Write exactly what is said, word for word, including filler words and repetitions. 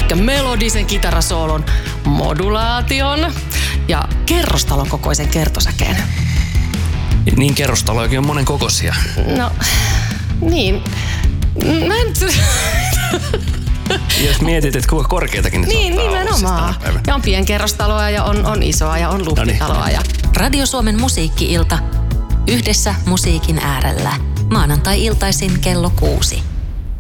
Eli melodisen kitarasoolon, modulaation ja kerrostalon kokoisen kertosäkeen. Niin kerrostalojakin on monen kokoisia. No, niin. Mä en... Jos mietit, että kuinka korkeatakin ne niin, nimenomaan. Siis ja on pienkerrostaloa ja on, on isoa ja on luhtitaloa. Ja... Radio Suomen musiikki-ilta. Yhdessä musiikin äärellä. Maanantai-iltaisin kello kuusi.